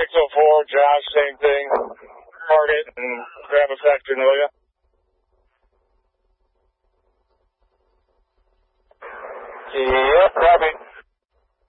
604, Josh, same thing. Target and grab a Factorinoia.